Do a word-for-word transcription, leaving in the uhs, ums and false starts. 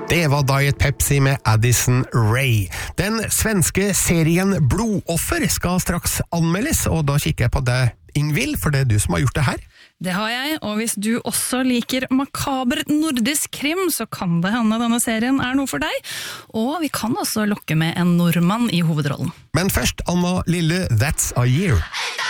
Det var Diet Pepsi med Addison Rae. Den svenske serien Blodoffer skal straks anmeldes, og da kikker jeg på deg, Ingvild, for det er du som har gjort det her. Det har jeg, og hvis du også liker makaber nordisk krim, så kan det hende denne serien er noe for deg. Og vi kan også lokke med en nordmann i hovedrollen. Men først, Anna Lille, That's a Year.